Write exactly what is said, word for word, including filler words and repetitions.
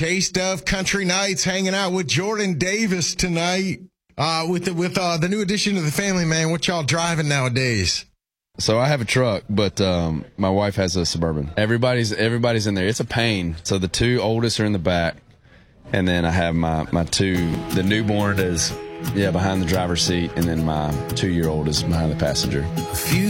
Taste of Country Nights, hanging out with Jordan Davis tonight uh, with the, with uh, the new addition to the family, man. What y'all driving nowadays? So I have a truck, but um, my wife has a Suburban. Everybody's everybody's in there. It's a pain. So the two oldest are in the back, and then I have my, my two, the newborn is, yeah, behind the driver's seat, and then my two-year-old is behind the passenger. A few